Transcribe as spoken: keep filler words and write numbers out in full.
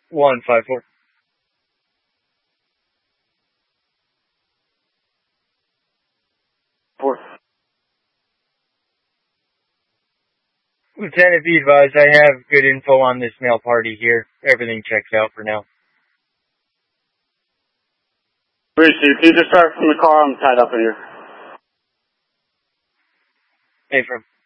one five four. Four. Lieutenant, be advised, I have good info on this male party here. Everything checks out for now. Appreciate it. Can you just start from the car? I'm tied up in here. Hey, from.